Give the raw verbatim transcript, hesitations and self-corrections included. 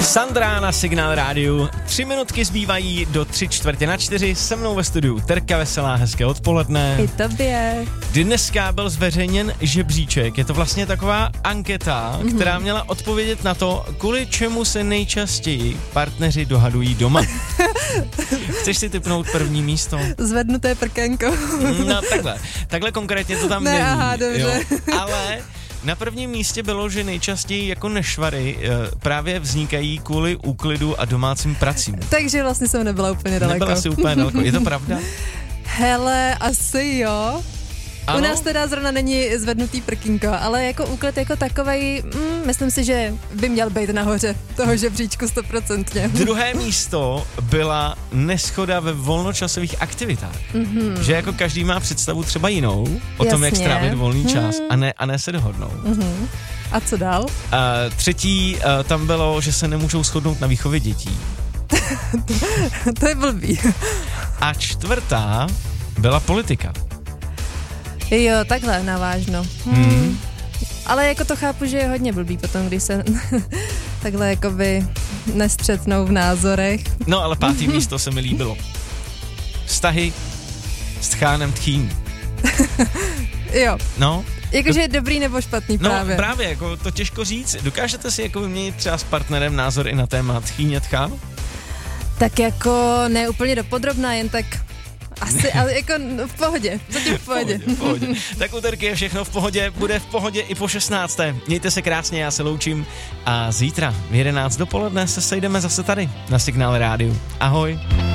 Sandra na Signál rádiu. Tři minutky zbývají do tři čtvrtě na čtyři. Se mnou ve studiu Terka Veselá, hezké odpoledne. I tobě. Dneska byl zveřejněn žebříček. Je to vlastně taková anketa, mm-hmm. která měla odpovědět na to, kvůli čemu se nejčastěji partneři dohadují doma. Chceš si tipnout první místo? Zvednuté prkénko. No takhle. Takhle konkrétně to tam ne, není. Aha, dobře. Jo. Ale na prvním místě bylo, že nejčastěji jako nešvary e, právě vznikají kvůli úklidu a domácím pracím. Takže vlastně jsem nebyla úplně daleko. Nebyla si úplně daleko. Je to pravda? Hele, asi jo. Ano? U nás teda zrovna není zvednutý prkínko, ale jako úklid jako takovej, mm, myslím si, že by měl být nahoře toho žebříčku stoprocentně. Druhé místo byla neschoda ve volnočasových aktivitách. Mm-hmm. Že jako každý má představu třeba jinou o tom, jak strávit volný čas mm. a, ne, a ne se dohodnou. Mm-hmm. A co dál? Uh, třetí uh, tam bylo, že se nemůžou shodnout na výchově dětí. To je blbý. A čtvrtá byla politika. Jo, takhle navážno. Hmm. Hmm. Ale jako to chápu, že je hodně blbý potom, když se takhle jakoby nestřetnou v názorech. No, ale pátý místo se mi líbilo. Vztahy s tchánem tchým. Jo. No. Jakože je dobrý nebo špatný no, právě. No právě, jako to těžko říct. Dokážete si jako vyměnit třeba s partnerem názor i na téma tchýně tchán? Tak jako ne úplně dopodrobná, jen tak asi, ale jako v pohodě, zatím v pohodě. v pohodě, v pohodě. Tak u Terky je všechno v pohodě, bude v pohodě i po šestnácté. Mějte se krásně, já se loučím a zítra v jedenáct dopoledne se sejdeme zase tady na Signál rádiu. Ahoj.